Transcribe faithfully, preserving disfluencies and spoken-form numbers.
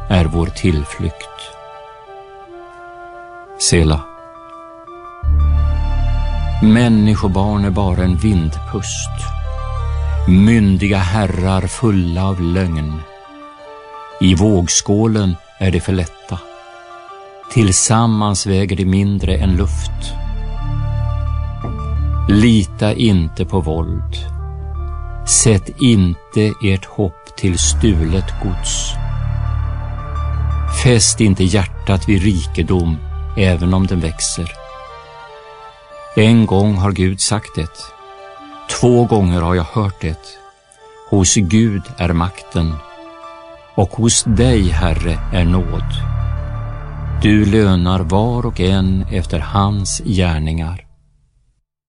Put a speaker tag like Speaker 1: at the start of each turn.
Speaker 1: är vår tillflykt. Sela. Människobarn är bara en vindpust. Myndiga herrar fulla av lögn. I vågskålen är det för lätta. Tillsammans väger det mindre än luft. Lita inte på våld. Sätt inte ert hopp till stulet gods. Fäst inte hjärtat vid rikedom, även om den växer. En gång har Gud sagt det. Två gånger har jag hört det. Hos Gud är makten, och hos dig, Herre, är nåd. Du lönar var och en efter hans gärningar.